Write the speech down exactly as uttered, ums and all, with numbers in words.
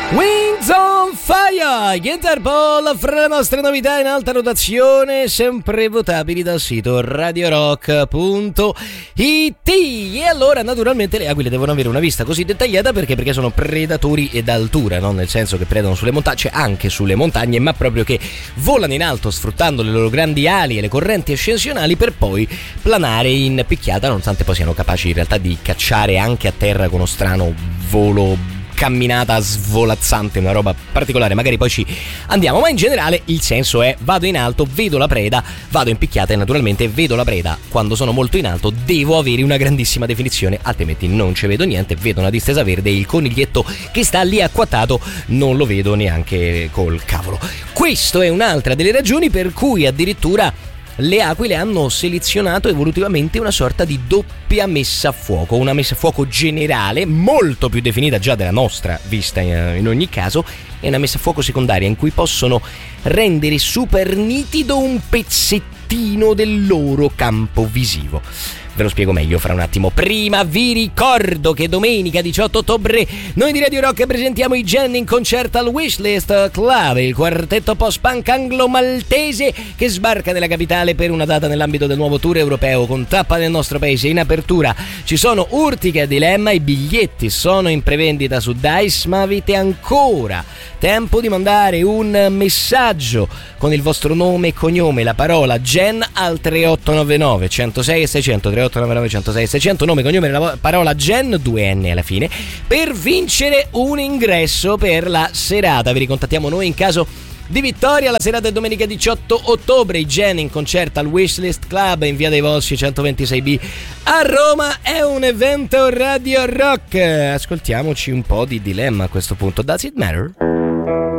Wings on Fire, Interpol, fra le nostre novità in alta rotazione, sempre votabili dal sito radio rock punto it. E allora naturalmente le aquile devono avere una vista così dettagliata perché perché sono predatori ed altura, non nel senso che predano sulle montagne, cioè anche sulle montagne, ma proprio che volano in alto sfruttando le loro grandi ali e le correnti ascensionali per poi planare in picchiata, nonostante poi siano capaci in realtà di cacciare anche a terra con uno strano volo, camminata svolazzante, una roba particolare, magari poi ci andiamo, ma in generale il senso è: vado in alto, vedo la preda, vado in picchiata e naturalmente vedo la preda. Quando sono molto in alto devo avere una grandissima definizione, altrimenti non ci vedo niente, vedo una distesa verde e il coniglietto che sta lì acquattato non lo vedo neanche col cavolo. Questo è un'altra delle ragioni per cui addirittura le aquile hanno selezionato evolutivamente una sorta di doppia messa a fuoco, una messa a fuoco generale molto più definita già della nostra vista in ogni caso, e una messa a fuoco secondaria in cui possono rendere super nitido un pezzettino del loro campo visivo. Ve lo spiego meglio fra un attimo. Prima vi ricordo che domenica diciotto ottobre noi di Radio Rock presentiamo i Gen in concerto al Wishlist Club, il quartetto post-punk anglo-maltese che sbarca nella capitale per una data nell'ambito del nuovo tour europeo con tappa nel nostro paese. In apertura ci sono Urtica e Dilemma, i biglietti sono in prevendita su Dice, ma avete ancora tempo di mandare un messaggio con il vostro nome e cognome, la parola Gen al tre otto nove nove centosei e seicento, tre otto nove nove centosei e seicento, nome e cognome, la parola Gen, due N alla fine, per vincere un ingresso per la serata. Vi ricontattiamo noi in caso di vittoria. La serata è domenica diciotto ottobre, i Gen in concerto al Wishlist Club in via dei Volsci centoventisei B a Roma. È un evento Radio Rock. Ascoltiamoci un po' di Dilemma a questo punto. Does it matter?